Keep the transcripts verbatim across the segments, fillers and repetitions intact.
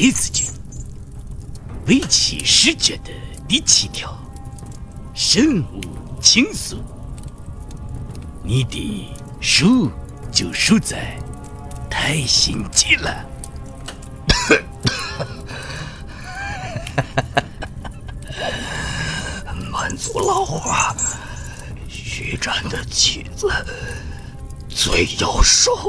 雷子军，为期十卷的第七条，任务倾诉。你的输就输在太心急了。 满族老话，徐展的妻子最要受。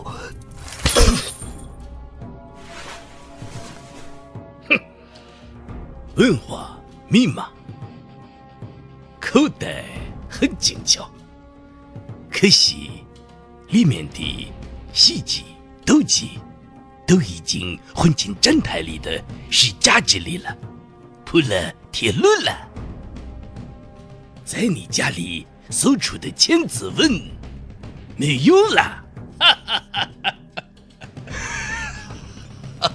哼，文化密码，口袋很精巧，可惜里面的细节、斗技都已经混进站台里的是假之里了，铺了铁路了。在你家里搜出的千字文没用了。哈哈哈哈哈！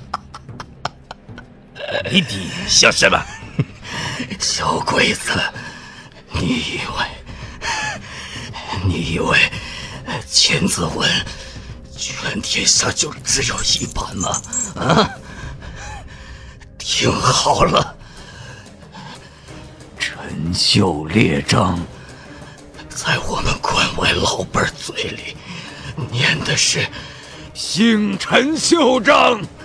你的笑什么？ 小鬼子，你以为你以为千字文全天下就只有一版吗？啊！听好了，陈秀列张在我们关外老辈嘴里念的是姓陈秀章。